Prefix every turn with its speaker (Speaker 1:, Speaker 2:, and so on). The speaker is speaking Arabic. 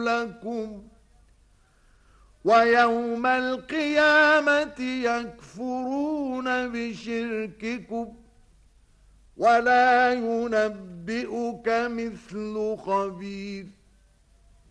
Speaker 1: لكم ويوم القيامة يكفرون بشرككم ولا ينبئك مثل خبير